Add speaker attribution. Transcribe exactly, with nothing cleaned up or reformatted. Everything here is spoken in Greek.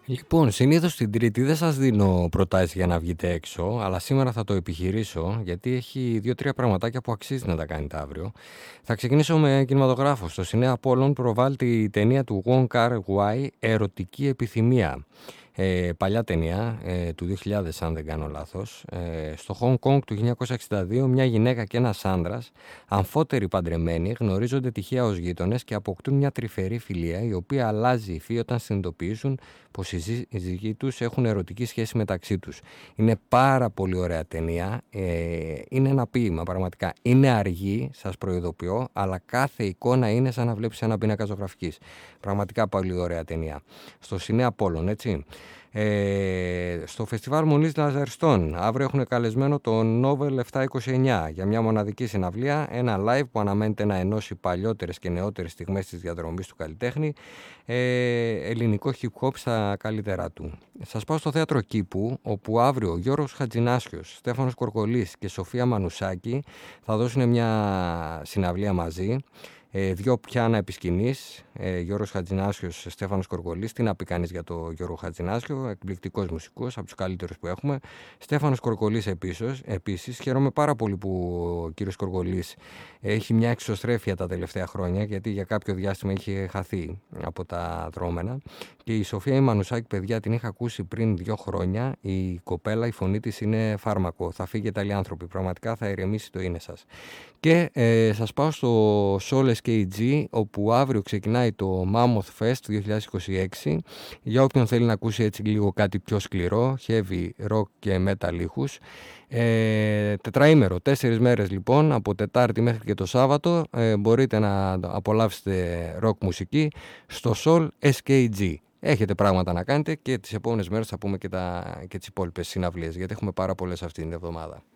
Speaker 1: Λοιπόν, συνήθως την Τρίτη δεν σας δίνω προτάσεις για να βγείτε έξω, αλλά σήμερα θα το επιχειρήσω γιατί έχει δύο-τρία πραγματάκια που αξίζει να τα κάνετε αύριο. Θα ξεκινήσω με κινηματογράφο. Στο Σινέα Απόλλων προβάλλεται η ταινία του Wong Kar-wai «Ερωτική επιθυμία». Ε, παλιά ταινία ε, του δύο χιλιάδες, αν δεν κάνω λάθος. Ε, στο Χονγκ Κονγκ του χίλια εννιακόσια εξήντα δύο μια γυναίκα και ένας άντρας, αμφότεροι παντρεμένοι, γνωρίζονται τυχαία ως γείτονες και αποκτούν μια τρυφερή φιλία, η οποία αλλάζει υφή όταν συνειδητοποιήσουν πως οι σύζυγοι τους έχουν ερωτική σχέση μεταξύ τους. Είναι πάρα πολύ ωραία ταινία. Ε, είναι ένα ποίημα πραγματικά. Είναι αργή, σας προειδοποιώ, αλλά κάθε εικόνα είναι σαν να βλέπεις ένα πίνακα ζωγραφικής. Πραγματικά πολύ ωραία ταινία. Στο Σινέα Απόλλων, έτσι. Ε, στο Φεστιβάλ Μονής Λαζαριστών αύριο έχουν καλεσμένο το Novel επτακόσια είκοσι εννιά για μια μοναδική συναυλία, ένα live που αναμένεται να ενώσει παλιότερες και νεότερες στιγμές της διαδρομής του καλλιτέχνη, ε, ελληνικό hip hop στα καλύτερά του. Σας πάω στο Θέατρο Κήπου, όπου αύριο ο Γιώργος Χατζηνάσιος, Στέφανος Κορκολής και Σοφία Μανουσάκη θα δώσουν μια συναυλία μαζί. Ε, δύο πιάνα επί σκηνής, ε, Γιώργος Χατζηνάσιος, Στέφανος Κορκολής. Τι να πει κανείς για τον Γιώργο Χατζηνάσιο, εκπληκτικός μουσικός, από τους καλύτερους που έχουμε. Στέφανος Κορκολής επίσης. επίσης. Χαίρομαι πάρα πολύ που ο κύριος Κορκολής έχει μια εξωστρέφεια τα τελευταία χρόνια, γιατί για κάποιο διάστημα είχε χαθεί από τα δρόμενα. Και η Σοφία η Μανουσάκη, παιδιά, την είχα ακούσει πριν δύο χρόνια. Η κοπέλα, η φωνή της είναι φάρμακο. Θα φύγετε άλλοι άνθρωποι. Πραγματικά θα ηρεμήσει το είναι σας. Και ε, σας πάω στο Soul ες κέι τζι, όπου αύριο ξεκινάει το Mammoth Fest του δύο χιλιάδες είκοσι έξι. Για όποιον θέλει να ακούσει έτσι λίγο κάτι πιο σκληρό, heavy, rock και metal ήχους. Ε, τετραήμερο, τέσσερις μέρες λοιπόν, από Τετάρτη μέχρι και το Σάββατο, ε, μπορείτε να απολαύσετε rock μουσική στο Soul ες κέι τζι. Έχετε πράγματα να κάνετε και τις επόμενες μέρες θα πούμε και, τα, και τις υπόλοιπες συναυλίες, γιατί έχουμε πάρα πολλές αυτή την εβδομάδα.